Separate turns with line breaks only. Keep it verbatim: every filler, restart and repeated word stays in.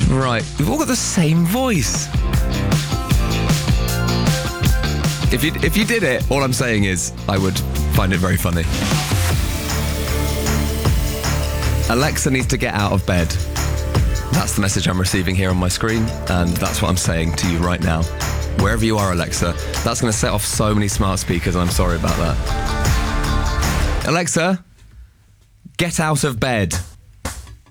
Right, we've all got the same voice. If you if you did it, all I'm saying is I would find it very funny. Alexa needs to get out of bed. That's the message I'm receiving here on my screen, and that's what I'm saying to you right now. Wherever you are, Alexa, that's going to set off so many smart speakers, and I'm sorry about that. Alexa, get out of bed.